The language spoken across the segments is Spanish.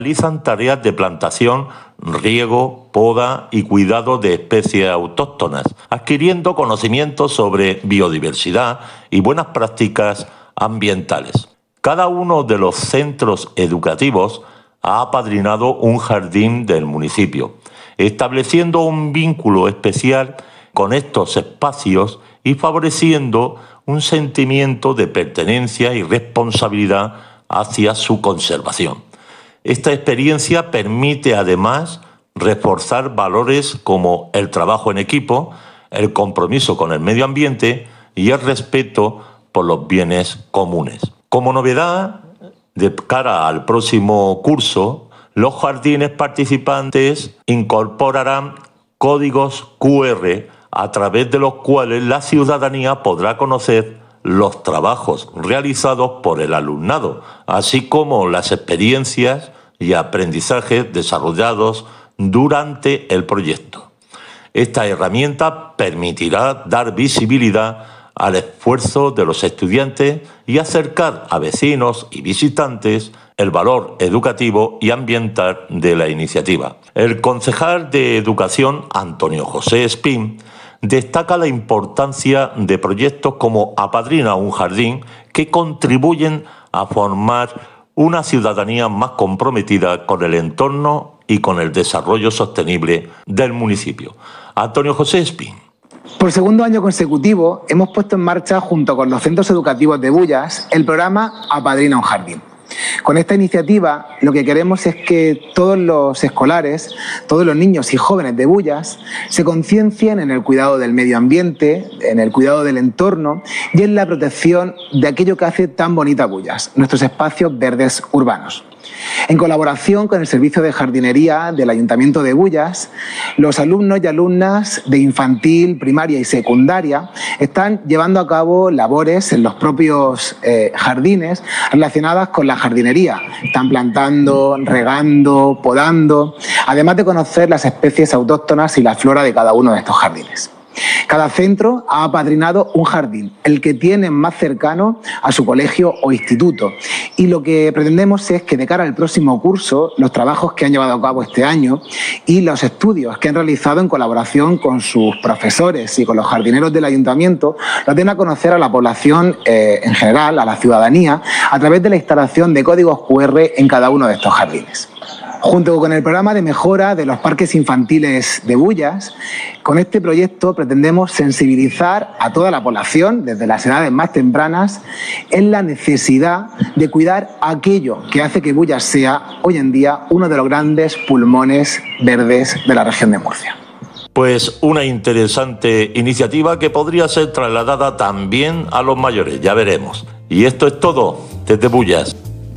Realizan tareas de plantación, riego, poda y cuidado de especies autóctonas, adquiriendo conocimientos sobre biodiversidad y buenas prácticas ambientales. Cada uno de los centros educativos ha apadrinado un jardín del municipio, estableciendo un vínculo especial con estos espacios y favoreciendo un sentimiento de pertenencia y responsabilidad hacia su conservación. Esta experiencia permite además reforzar valores como el trabajo en equipo, el compromiso con el medio ambiente y el respeto por los bienes comunes. Como novedad, de cara al próximo curso, los jardines participantes incorporarán códigos QR a través de los cuales la ciudadanía podrá conocer los trabajos realizados por el alumnado, así como las experiencias y aprendizajes desarrollados durante el proyecto. Esta herramienta permitirá dar visibilidad al esfuerzo de los estudiantes y acercar a vecinos y visitantes el valor educativo y ambiental de la iniciativa. El concejal de Educación, Antonio José Espín, destaca la importancia de proyectos como Apadrina un jardín, que contribuyen a formar una ciudadanía más comprometida con el entorno y con el desarrollo sostenible del municipio. Antonio José Espín. Por segundo año consecutivo hemos puesto en marcha, junto con los centros educativos de Bullas, el programa Apadrina un jardín. Con esta iniciativa lo que queremos es que todos los escolares, todos los niños y jóvenes de Bullas se conciencien en el cuidado del medio ambiente, en el cuidado del entorno y en la protección de aquello que hace tan bonita Bullas, nuestros espacios verdes urbanos. En colaboración con el Servicio de Jardinería del Ayuntamiento de Bullas, los alumnos y alumnas de infantil, primaria y secundaria están llevando a cabo labores en los propios jardines relacionadas con la jardinería. Están plantando, regando, podando, además de conocer las especies autóctonas y la flora de cada uno de estos jardines. Cada centro ha apadrinado un jardín, el que tienen más cercano a su colegio o instituto. Y lo que pretendemos es que de cara al próximo curso, los trabajos que han llevado a cabo este año y los estudios que han realizado en colaboración con sus profesores y con los jardineros del ayuntamiento, los den a conocer a la población en general, a la ciudadanía, a través de la instalación de códigos QR en cada uno de estos jardines. Junto con el programa de mejora de los parques infantiles de Bullas, con este proyecto pretendemos sensibilizar a toda la población, desde las edades más tempranas, en la necesidad de cuidar aquello que hace que Bullas sea, hoy en día, uno de los grandes pulmones verdes de la región de Murcia. Pues una interesante iniciativa que podría ser trasladada también a los mayores, ya veremos. Y esto es todo desde Bullas.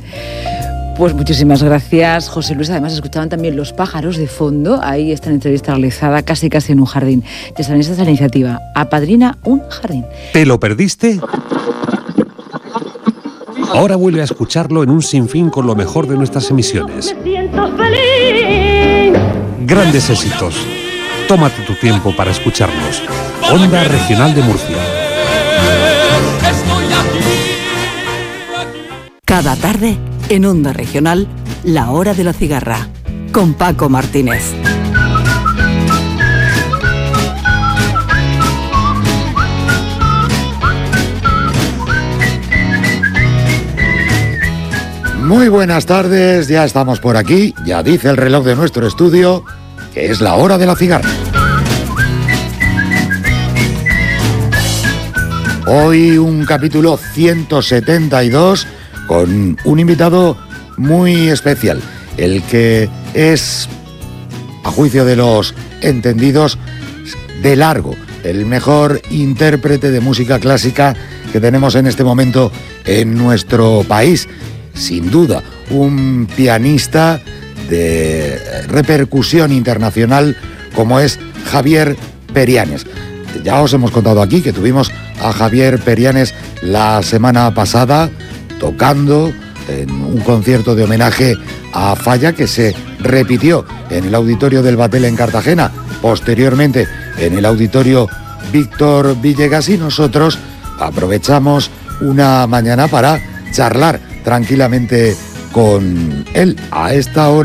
Pues muchísimas gracias, José Luis. Además, escuchaban también los pájaros de fondo. Ahí está la entrevista realizada casi en un jardín. Ya saben, esta es la iniciativa. Apadrina un jardín. ¿Te lo perdiste? Ahora vuelve a escucharlo en un sinfín con lo mejor de nuestras emisiones. Me siento feliz. Grandes éxitos. Tómate tu tiempo para escucharlos. Onda Regional de Murcia. Cada tarde, en Onda Regional, La Hora de la Cigarra, con Paco Martínez. Muy buenas tardes, ya estamos por aquí, ya dice el reloj de nuestro estudio que es la hora de la cigarra. Hoy un capítulo 172 con un invitado muy especial, el que es, a juicio de los entendidos, de largo, el mejor intérprete de música clásica que tenemos en este momento en nuestro país. Sin duda, un pianista de repercusión internacional como es Javier Perianes. Ya os hemos contado aquí que tuvimos a Javier Perianes la semana pasada tocando en un concierto de homenaje a Falla que se repitió en el auditorio del Batel en Cartagena, posteriormente en el auditorio Víctor Villegas, y nosotros aprovechamos una mañana para charlar tranquilamente con él a esta hora.